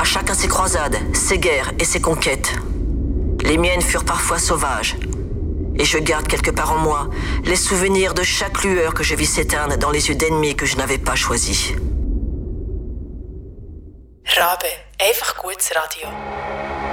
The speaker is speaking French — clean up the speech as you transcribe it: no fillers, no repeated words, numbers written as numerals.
Chacun ses croisades, ses guerres et ses conquêtes. Les miennes furent parfois sauvages. Et je garde quelque part en moi les souvenirs de chaque lueur que je vis s'éteindre dans les yeux d'ennemis que je n'avais pas choisis. Rabe, einfach gutes Radio.